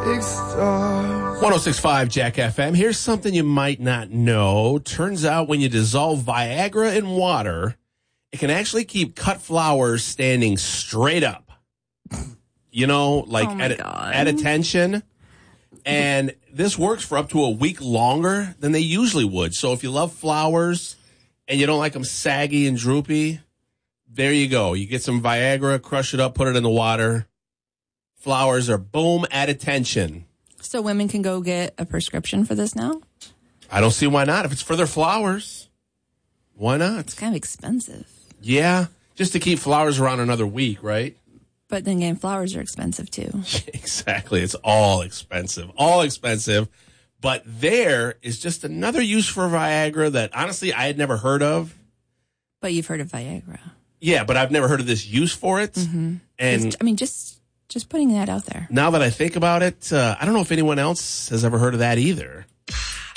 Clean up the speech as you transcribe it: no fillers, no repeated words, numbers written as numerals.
Big stars. 106.5 Jack FM. Here's something you might not know. Turns out when you dissolve Viagra in water, it can actually keep cut flowers standing straight up. You know, like at attention. And this works for up to a week longer than they usually would. So if you love flowers and you don't like them saggy and droopy, there you go. You get some Viagra, crush it up, put it in the water. Flowers are, boom, at attention. So women can go get a prescription for this now? I don't see why not. If it's for their flowers, why not? It's kind of expensive. Yeah, just to keep flowers around another week, right? But then again, flowers are expensive too. Exactly. It's all expensive. All expensive. But there is just another use for Viagra that, honestly, I had never heard of. But you've heard of Viagra. Yeah, but I've never heard of this use for it. Mm-hmm. And just putting that out there. Now that I think about it, I don't know if anyone else has ever heard of that either.